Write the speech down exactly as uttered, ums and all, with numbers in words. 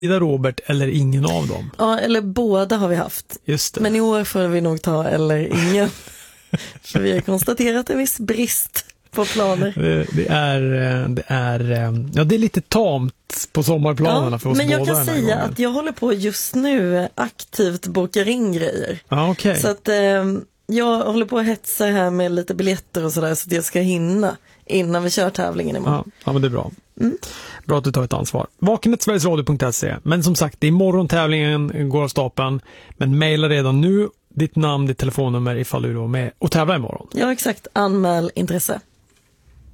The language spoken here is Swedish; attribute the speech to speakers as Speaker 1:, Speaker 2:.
Speaker 1: Ida, Robert eller ingen av dem.
Speaker 2: Ja, eller båda har vi haft.
Speaker 1: Just det.
Speaker 2: Men i år får vi nog ta eller ingen. För vi har konstaterat en viss brist på planer.
Speaker 1: Det, det, är, det, är, ja, det är lite tamt på sommarplanerna
Speaker 2: ja,
Speaker 1: för oss båda.
Speaker 2: Men jag kan
Speaker 1: den här
Speaker 2: säga
Speaker 1: gången.
Speaker 2: att jag håller på just nu aktivt bokar in grejer.
Speaker 1: Ja, okej.
Speaker 2: Så att eh, jag håller på att hetsa här med lite biljetter och sådär så att jag ska hinna innan vi kör tävlingen imorgon.
Speaker 1: Ja, ja men det är bra.
Speaker 2: Mm.
Speaker 1: Bra att du tar ett ansvar. Vakenet sveriges radio punkt se. Men som sagt, det är imorgon tävlingen går av stapeln. Men mejla redan nu ditt namn, ditt telefonnummer ifall du är med och tävlar imorgon.
Speaker 2: Ja, exakt. Anmäl intresse.